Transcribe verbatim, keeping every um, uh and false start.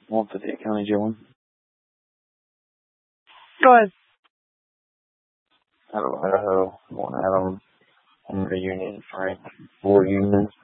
Want the Fayette County Jail one? Go ahead. Out of Idaho, want to have them on reunion, right? War union.